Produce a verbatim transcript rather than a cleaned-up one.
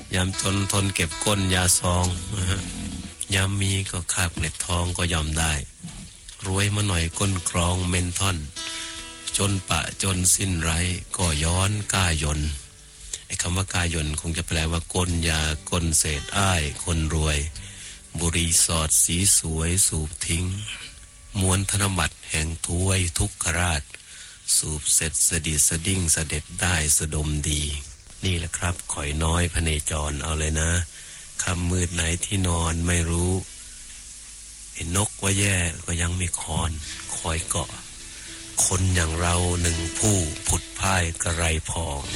ยามจนทนเก็บก้นยาซองนะฮะยามมีก็คาบเกล็ดทองก็ยอมได้รวยมาหน่อยก้นกรองเมนทอนจนปะจนสิ้นไร้ก็ย้อนก้ายนไอ้คำว่ากายนคงจะแปลว่าก้นยาก้นเศษอ้ายคนรวยบุรีสอดสีสวยสูบทิ้งมวลธนบัตรแห่งถ้วยทุกขราชสูบเสร็จสดิสดิ้งเสด็จได้สดมดีนี่แหละครับข่อยน้อยพเนจรเอาเลยนะคำมืดไหนที่นอนไม่รู้เห็นนกว่าแย่ก็ยังไม่คอนคอยเกาะคนอย่างเราหนึ่งผู้ผุดพ่ายกระไรพอง